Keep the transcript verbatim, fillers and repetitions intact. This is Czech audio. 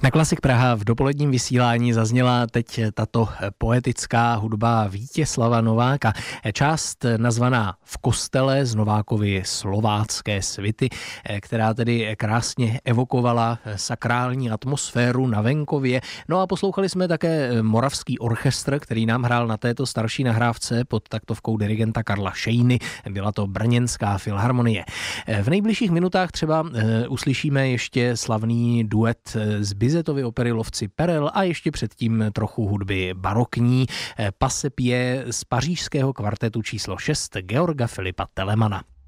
Na Klasik Praha v dopoledním vysílání zazněla teď tato poetická hudba Vítězslava Nováka. Část nazvaná V kostele z Novákovy slovácké svity, která tedy krásně evokovala sakrální atmosféru na venkově. No a poslouchali jsme také Moravský orchestr, který nám hrál na této starší nahrávce pod taktovkou dirigenta Karla Šejny. Byla to Brněnská filharmonie. V nejbližších minutách třeba uslyšíme ještě slavný duet z Bizetovy opery Lovci perel a ještě předtím trochu hudby barokní. Pasepie z pařížského kvartetu číslo šest Georga Filipa Telemana.